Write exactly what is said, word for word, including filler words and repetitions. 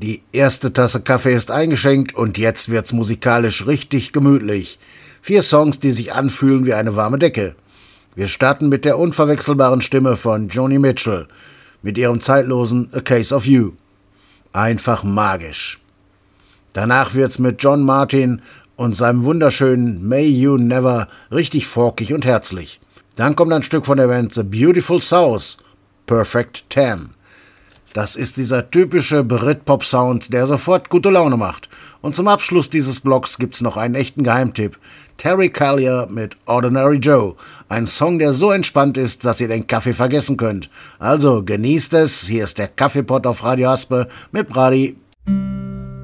Die erste Tasse Kaffee ist eingeschenkt und jetzt wird's musikalisch richtig gemütlich. Vier Songs, die sich anfühlen wie eine warme Decke. Wir starten mit der unverwechselbaren Stimme von Joni Mitchell, mit ihrem zeitlosen A Case of You. Einfach magisch. Danach wird's mit John Martyn und seinem wunderschönen May You Never richtig folkig und herzlich. Dann kommt ein Stück von der Band The Beautiful South, Perfect Ten. Das ist dieser typische Britpop-Sound, der sofort gute Laune macht. Und zum Abschluss dieses Blocks gibt's noch einen echten Geheimtipp. Terry Callier mit Ordinary Joe. Ein Song, der so entspannt ist, dass ihr den Kaffee vergessen könnt. Also genießt es. Hier ist der Kaffeepot auf Radio Haspe mit Brady.